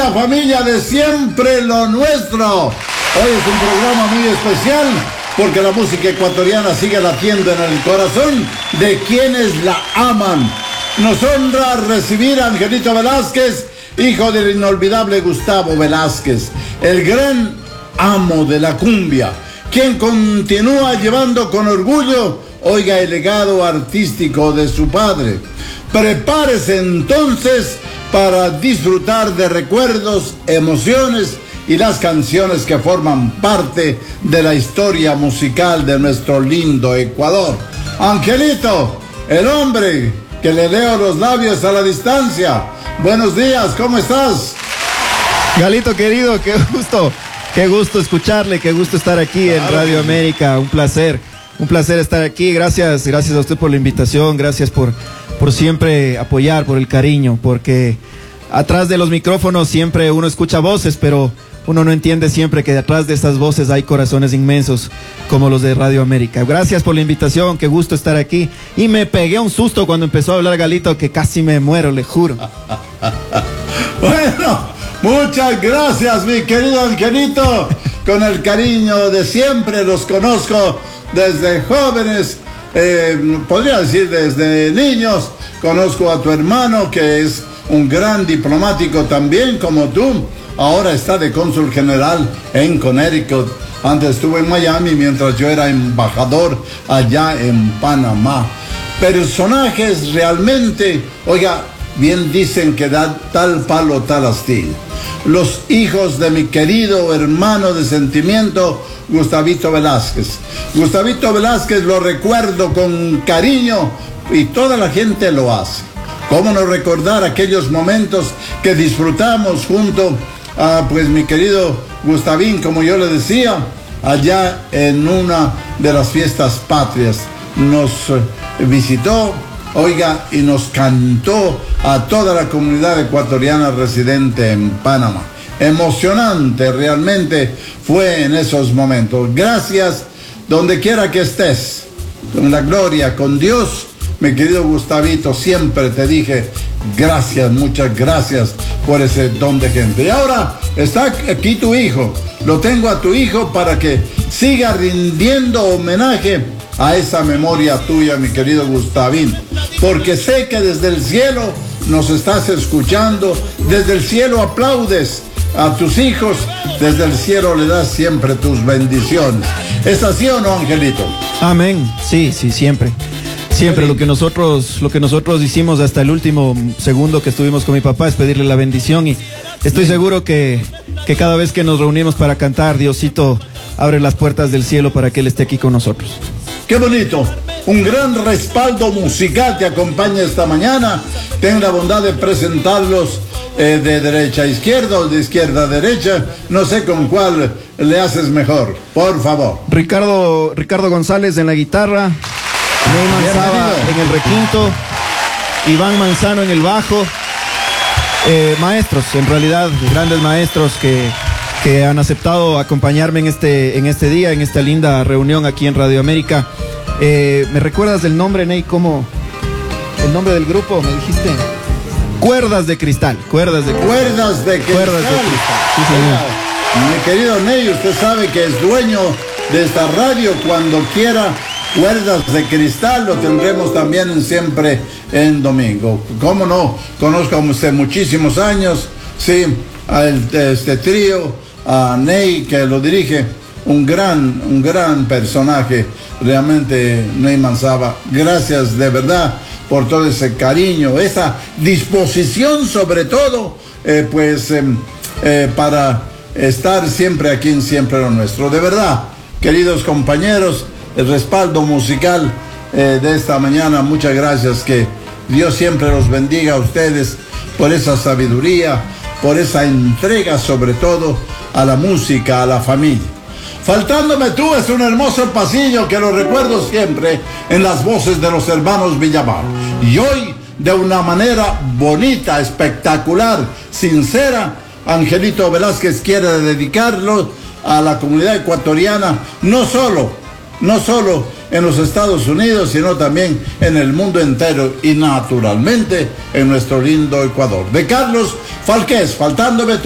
Querida familia de Siempre lo Nuestro, hoy es un programa muy especial porque la música ecuatoriana sigue latiendo en el corazón de quienes la aman. Nos honra recibir a Angelito Velázquez, hijo del inolvidable Gustavo Velázquez, el gran amo de la cumbia, quien continúa llevando con orgullo, oiga, el legado artístico de su padre. Prepárese entonces para disfrutar de recuerdos, emociones y las canciones que forman parte de la historia musical de nuestro lindo Ecuador. Angelito, el hombre que le leo los labios a la distancia. Buenos días, ¿cómo estás? Galito querido, qué gusto escucharle, qué gusto estar aquí en Radio América, un placer estar aquí. Gracias a usted por la invitación, gracias por siempre apoyar, por el cariño, porque atrás de los micrófonos siempre uno escucha voces, pero uno no entiende siempre que detrás de esas voces hay corazones inmensos como los de Radio América. Gracias por la invitación, qué gusto estar aquí. Y me pegué un susto cuando empezó a hablar Galito, que casi me muero, le juro. Bueno, muchas gracias, mi querido Angelito. Con el cariño de siempre, los conozco desde jóvenes, podría decir desde niños. Conozco a tu hermano, que es un gran diplomático también como tú. Ahora está de cónsul general en Connecticut. Antes estuvo en Miami mientras yo era embajador allá en Panamá. Personajes realmente, oiga, bien dicen que da tal palo, tal astilla. Los hijos de mi querido hermano de sentimiento, Gustavito Velázquez. Gustavito Velázquez lo recuerdo con cariño y toda la gente lo hace. ¿Cómo no recordar aquellos momentos que disfrutamos junto a, pues, mi querido Gustavín, como yo le decía, allá en una de las fiestas patrias? Nos visitó, oiga, y nos cantó a toda la comunidad ecuatoriana residente en Panamá. Emocionante realmente fue en esos momentos. Gracias, donde quiera que estés, con la gloria, con Dios. Mi querido Gustavito, siempre te dije gracias, muchas gracias por ese don de gente. Y ahora está aquí tu hijo. Lo tengo a tu hijo para que siga rindiendo homenaje a esa memoria tuya, mi querido Gustavín. Porque sé que desde el cielo nos estás escuchando, desde el cielo aplaudes a tus hijos, desde el cielo le das siempre tus bendiciones. ¿Es así o no, Angelito? Amén, sí, siempre. Siempre lo que nosotros hicimos hasta el último segundo que estuvimos con mi papá es pedirle la bendición, y estoy seguro que cada vez que nos reunimos para cantar, Diosito abre las puertas del cielo para que Él esté aquí con nosotros. ¡Qué bonito! Un gran respaldo musical te acompaña esta mañana. Ten la bondad de presentarlos de derecha a izquierda o de izquierda a derecha. No sé con cuál le haces mejor, por favor. Ricardo González en la guitarra, Ney Manzaba en el requinto, Iván Manzano en el bajo. Maestros, en realidad, grandes maestros que han aceptado acompañarme en este día, en esta linda reunión aquí en Radio América. ¿Me recuerdas del nombre, Ney? ¿Cómo? El nombre del grupo, me dijiste. Cuerdas de Cristal. Cuerdas de Cristal. Sí, señor. Mi querido Ney, usted sabe que es dueño de esta radio. Cuando quiera, Cuerdas de Cristal lo tendremos también siempre en domingo. ¿Cómo no? Conozco a usted muchísimos años, sí, a este trío, a Ney, que lo dirige, un gran personaje, realmente, Ney Manzaba. Gracias de verdad por todo ese cariño, esa disposición sobre todo, para estar siempre aquí en Siempre lo Nuestro. De verdad, queridos compañeros, el respaldo musical de esta mañana, muchas gracias, que Dios siempre los bendiga a ustedes por esa sabiduría, por esa entrega sobre todo a la música, a la familia. Faltándome tú es un hermoso pasillo que lo recuerdo siempre en las voces de los hermanos Villamar. Y hoy, de una manera bonita, espectacular, sincera, Angelito Velázquez quiere dedicarlo a la comunidad ecuatoriana, no solo en los Estados Unidos, sino también en el mundo entero y naturalmente en nuestro lindo Ecuador. De Carlos Falqués, Faltándome tú.